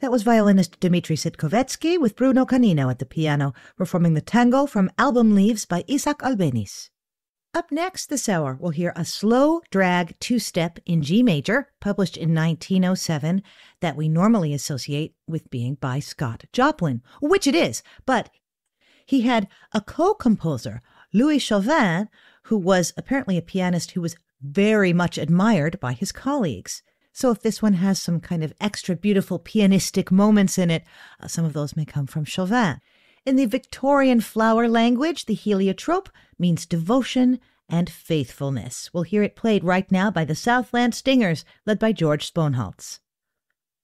That was violinist Dmitri Sitkovetsky with Bruno Canino at the piano, performing the tango from Album Leaves by Isaac Albeniz. Up next this hour, we'll hear a slow drag two-step in G major, published in 1907, that we normally associate with being by Scott Joplin, which it is, but he had a co-composer, Louis Chauvin, who was apparently a pianist who was very much admired by his colleagues. So if this one has some kind of extra beautiful pianistic moments in it, some of those may come from Chauvin. In the Victorian flower language, the heliotrope means devotion and faithfulness. We'll hear it played right now by the Southland Stingers, led by George Sponholtz.